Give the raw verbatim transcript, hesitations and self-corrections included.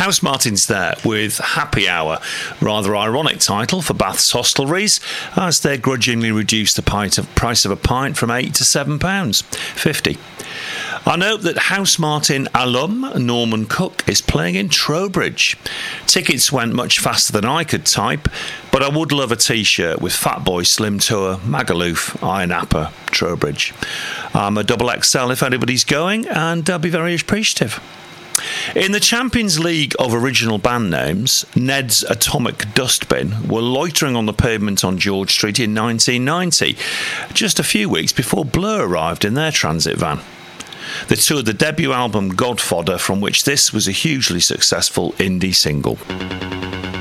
Housemartins there with Happy Hour, rather ironic title for Bath's hostelries, as they grudgingly reduced the pint of, price of a pint from eight to seven pounds fifty. I note that Housemartin alum Norman Cook is playing in Trowbridge. Tickets went much faster than I could type, but I would love a t-shirt with Fatboy Slim Tour, Magaluf, Iron Appa, Trowbridge. I'm a double X L if anybody's going, and I'll be very appreciative. In the Champions League of original band names, Ned's Atomic Dustbin were loitering on the pavement on George Street in nineteen ninety, just a few weeks before Blur arrived in their transit van. They toured the debut album Godfodder, from which this was a hugely successful indie single.